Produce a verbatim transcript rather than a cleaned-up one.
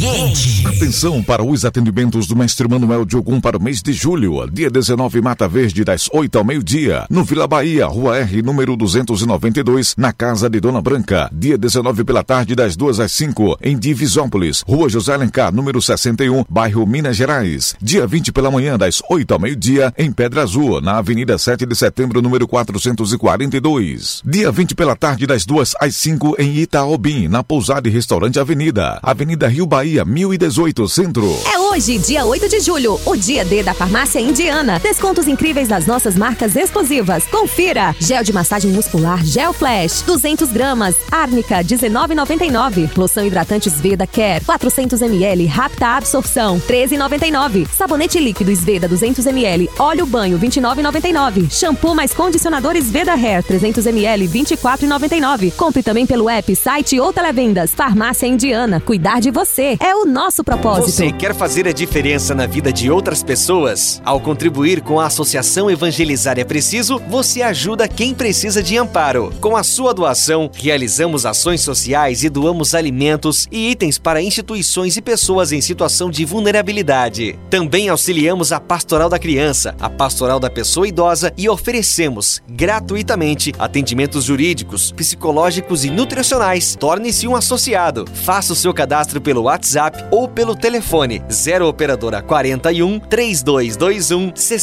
Ambiente. Atenção para os atendimentos do Mestre Manuel de Ogum para o mês de julho. Dia dezenove, Mata Verde, das oito ao meio-dia. No Vila Bahia, Rua R, número duzentos e noventa e dois, na Casa de Dona Branca. Dia dezenove pela tarde, das duas às cinco, em Divisópolis. Rua José Alencar, número sessenta e um, bairro Minas Gerais. Dia vinte pela manhã, das oito ao meio-dia, em Pedra Azul, na Avenida sete de setembro, número quatrocentos e quarenta e dois. Dia vinte pela tarde, das duas às cinco, em Itaobim, na Pousada e Restaurante Avenida. Avenida Rio Bahia, mil e dezoito, Centro. É hoje, dia oito de julho, o dia D da Farmácia Indiana. Descontos incríveis nas nossas marcas exclusivas. Confira! Gel de massagem muscular Gel Flash, duzentos gramas. Árnica, dezenove reais e noventa e nove centavos. Loção hidratante Sveda Care, quatrocentos mililitros, rápida absorção, treze reais e noventa e nove centavos. Sabonete líquido Sveda, duzentos mililitros. Óleo banho, vinte e nove reais e noventa e nove centavos. Shampoo mais condicionador Sveda Hair, trezentos mililitros, vinte e quatro reais e noventa e nove centavos. Compre também pelo app, site ou televendas. Farmácia Indiana. Cuidar de você é o nosso propósito. Você quer fazer a diferença na vida de outras pessoas? Ao contribuir com a Associação Evangelizar é Preciso, você ajuda quem precisa de amparo. Com a sua doação, realizamos ações sociais e doamos alimentos e itens para instituições e pessoas em situação de vulnerabilidade. Também auxiliamos a Pastoral da Criança, a Pastoral da Pessoa Idosa e oferecemos gratuitamente atendimentos jurídicos, psicológicos e nutricionais. Torne-se um associado. Faça o seu cadastro pelo WhatsApp ou pelo telefone zero operadora quarenta e um, trinta e dois vinte e um, sessenta